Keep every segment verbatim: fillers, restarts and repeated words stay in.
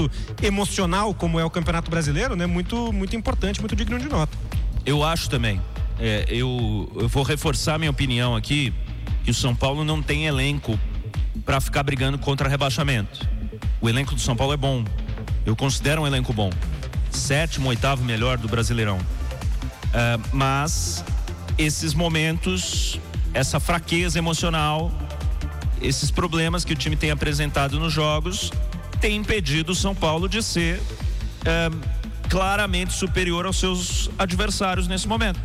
campeonato emocional como é o Campeonato Brasileiro, né? Muito, muito importante, muito digno de nota. Eu acho também. É, eu, eu vou reforçar minha opinião aqui, que o São Paulo não tem elenco para ficar brigando contra rebaixamento. O elenco do São Paulo é bom. Eu considero um elenco bom. Sétimo, oitavo melhor do Brasileirão. Uh, mas esses momentos, essa fraqueza emocional, esses problemas que o time tem apresentado nos jogos, tem impedido o São Paulo de ser uh, claramente superior aos seus adversários nesse momento.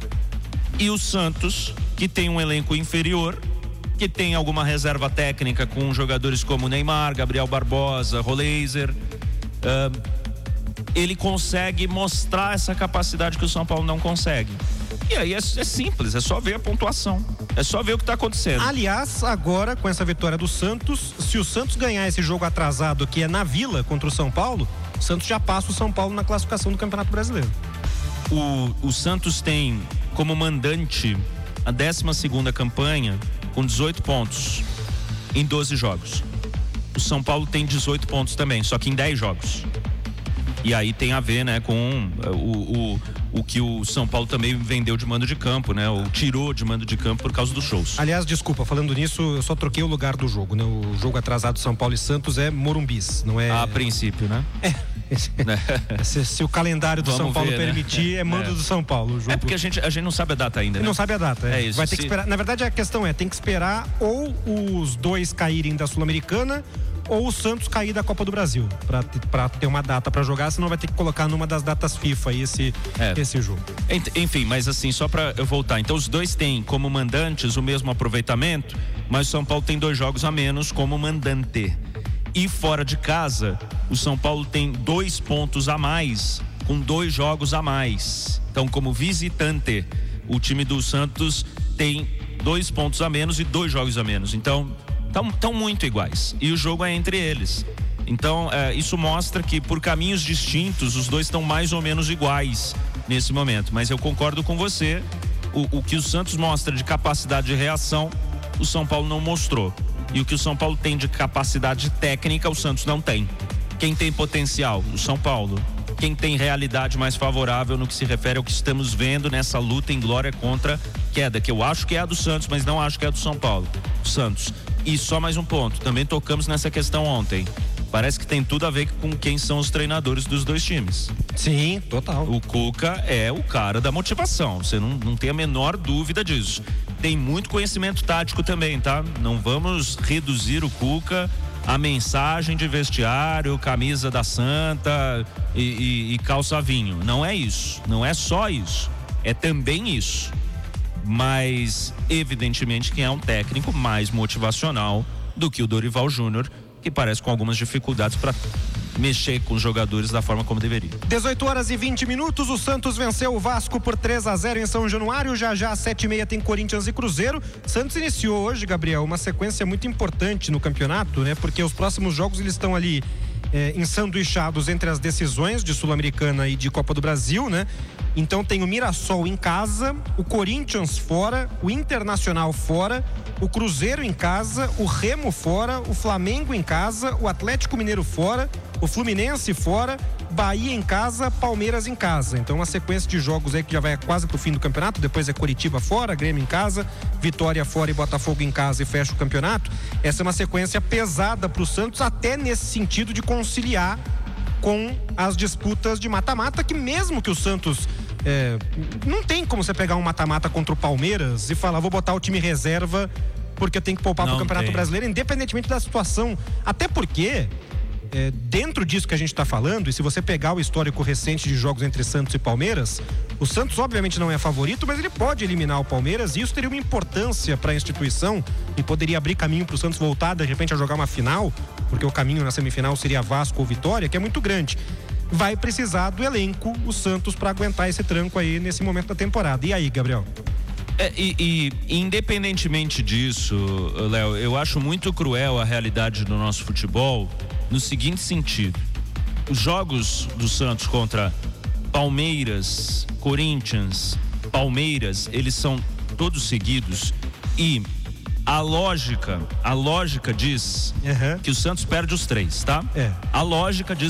E o Santos, que tem um elenco inferior, que tem alguma reserva técnica com jogadores como Neymar, Gabriel Barbosa, Roleiser, uh, ele consegue mostrar essa capacidade que o São Paulo não consegue. E aí é, é simples, é só ver a pontuação, é só ver o que está acontecendo. Aliás, agora com essa vitória do Santos, se o Santos ganhar esse jogo atrasado que é na Vila contra o São Paulo, o Santos já passa o São Paulo na classificação do Campeonato Brasileiro. O, o Santos tem como mandante a décima segunda campanha com dezoito pontos em doze jogos. O São Paulo tem dezoito pontos também, só que em dez jogos. E aí tem a ver, né, com o, o, o que o São Paulo também vendeu de mando de campo, né? Ou tirou de mando de campo por causa dos shows. Aliás, desculpa, falando nisso, eu só troquei o lugar do jogo, né? O jogo atrasado São Paulo e Santos é Morumbis, não é... A princípio, né? É. se, se o calendário do Vamos São Paulo ver, permitir, né? É mando é. do São Paulo. O jogo... É porque a gente, a gente não sabe a data ainda, né? Não sabe a data, é. É isso. Vai ter se... que esperar. Na verdade, a questão é, tem que esperar ou os dois caírem da Sul-Americana ou o Santos cair da Copa do Brasil, pra, pra ter uma data pra jogar, senão vai ter que colocar numa das datas FIFA aí esse, é. esse jogo. Enfim, mas assim, só pra eu voltar, então os dois têm como mandantes o mesmo aproveitamento, mas o São Paulo tem dois jogos a menos como mandante. E fora de casa, o São Paulo tem dois pontos a mais, com dois jogos a mais. Então, como visitante, o time do Santos tem dois pontos a menos e dois jogos a menos. Então, estão muito iguais. E o jogo é entre eles. Então, é, isso mostra que por caminhos distintos, os dois estão mais ou menos iguais nesse momento. Mas eu concordo com você, o, o que o Santos mostra de capacidade de reação, o São Paulo não mostrou. E o que o São Paulo tem de capacidade técnica, o Santos não tem. Quem tem potencial? O São Paulo. Quem tem realidade mais favorável no que se refere ao que estamos vendo nessa luta em glória contra queda, que eu acho que é a do Santos, mas não acho que é a do São Paulo. O Santos. E só mais um ponto, também tocamos nessa questão ontem. Parece que tem tudo a ver com quem são os treinadores dos dois times. Sim, total. O Cuca é o cara da motivação, você não, não tem a menor dúvida disso. Tem muito conhecimento tático também, tá? Não vamos reduzir o Cuca a mensagem de vestiário, camisa da Santa e, e, e calça vinho. Não é isso, não é só isso, é também isso. Mas evidentemente que é um técnico mais motivacional do que o Dorival Júnior, que parece com algumas dificuldades para mexer com os jogadores da forma como deveria. dezoito horas e vinte minutos, o Santos venceu o Vasco por três a zero em São Januário. Já já às sete e meia tem Corinthians e Cruzeiro. Santos iniciou hoje, Gabriel, uma sequência muito importante no campeonato, né? Porque os próximos jogos eles estão ali é, ensanduichados entre as decisões de Sul-Americana e de Copa do Brasil, né? Então tem o Mirassol em casa, o Corinthians fora, o Internacional fora, o Cruzeiro em casa, o Remo fora, o Flamengo em casa, o Atlético Mineiro fora, o Fluminense fora, Bahia em casa, Palmeiras em casa. Então uma sequência de jogos aí que já vai quase pro fim do campeonato. Depois é Coritiba fora, Grêmio em casa, Vitória fora e Botafogo em casa e fecha o campeonato. Essa é uma sequência pesada pro Santos, até nesse sentido de conciliar com as disputas de mata-mata, que mesmo que o Santos é, não tem como você pegar um mata-mata contra o Palmeiras e falar, vou botar o time reserva porque eu tenho que poupar pro Campeonato Brasileiro, independentemente da situação. Até porque É, dentro disso que a gente está falando, e se você pegar o histórico recente de jogos entre Santos e Palmeiras, o Santos obviamente não é favorito, mas ele pode eliminar o Palmeiras, e isso teria uma importância para a instituição e poderia abrir caminho para o Santos voltar de repente a jogar uma final, porque o caminho na semifinal seria Vasco ou Vitória, que é muito grande. Vai precisar do elenco, o Santos, para aguentar esse tranco aí nesse momento da temporada. E aí, Gabriel? É, e, e independentemente disso, Léo, eu acho muito cruel a realidade do nosso futebol no seguinte sentido: os jogos do Santos contra Palmeiras, Corinthians, Palmeiras, eles são todos seguidos, e a lógica, a lógica diz uhum. que o Santos perde os três, tá? É. A lógica diz